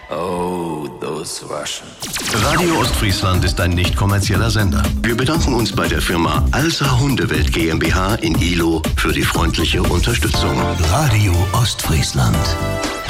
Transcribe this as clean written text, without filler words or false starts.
Oh, those Russians. Radio Ostfriesland ist ein nicht kommerzieller Sender. Wir bedanken uns bei der Firma Alsa Hundewelt GmbH in Ihlow für die freundliche Unterstützung. Radio Ostfriesland.